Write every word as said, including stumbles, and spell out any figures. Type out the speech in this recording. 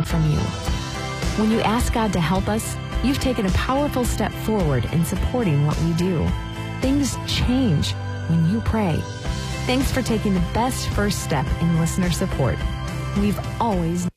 from you. When you ask God to help us, you've taken a powerful step forward in supporting what we do. Things change when you pray. Thanks for taking the best first step in listener support. We've always